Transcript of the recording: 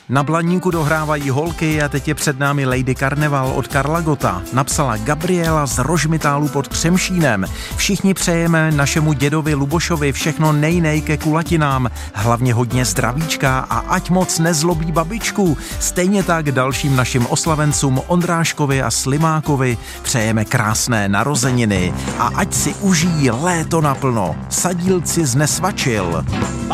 Na Blaníku dohrávají holky a teď je před námi Lady Karneval od Karla Gotta. Napsala Gabriela z Rožmitálu pod Třemšínem. Všichni přejeme našemu dědovi Lubošovi všechno nej ke kulatinám. Hlavně hodně zdravíčka a ať moc nezlobí babičku. Stejně tak dalším našim oslavencům Ondráškovi a Slimákovi přejeme krásné narozeniny. A ať si užijí léto naplno. Sadílci z Nesvačil.